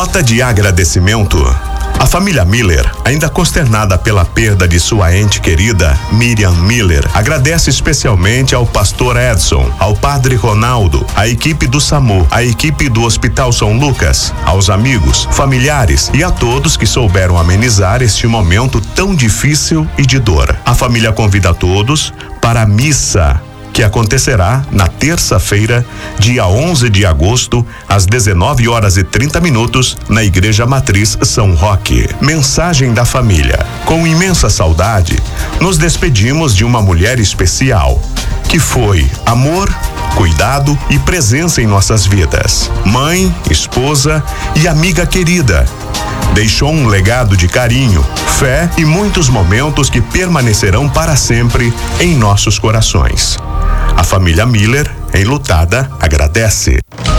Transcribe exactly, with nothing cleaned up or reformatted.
Nota de agradecimento. A família Miller, ainda consternada pela perda de sua ente querida, Miriam Miller, agradece especialmente ao pastor Edson, ao padre Ronaldo, à equipe do SAMU, à equipe do Hospital São Lucas, aos amigos, familiares e a todos que souberam amenizar este momento tão difícil e de dor. A família convida a todos para a missa, que acontecerá na terça-feira, dia onze de agosto, às dezenove horas e trinta minutos, na Igreja Matriz São Roque. Mensagem da família. Com imensa saudade, nos despedimos de uma mulher especial, que foi amor, cuidado e presença em nossas vidas. Mãe, esposa e amiga querida. Deixou um legado de carinho, fé e muitos momentos que permanecerão para sempre em nossos corações. A família Miller, enlutada, agradece.